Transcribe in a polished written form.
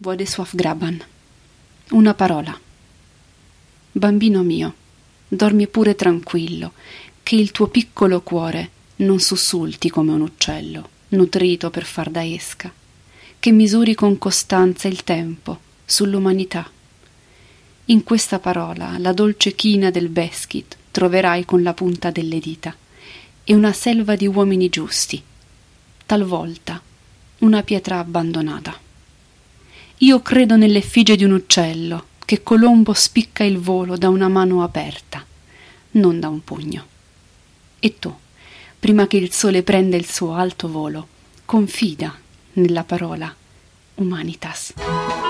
Władysław Graban. Una parola. Bambino mio, dormi pure tranquillo, che il tuo piccolo cuore non sussulti come un uccello, nutrito per far da esca, che misuri con costanza il tempo sull'umanità. In questa parola la dolce china del Beskid troverai con la punta delle dita, e una selva di uomini giusti, talvolta una pietra abbandonata. Io credo nell'effigie di un uccello che Colombo spicca il volo da una mano aperta, non da un pugno. E tu, prima che il sole prenda il suo alto volo, confida nella parola Humanitas.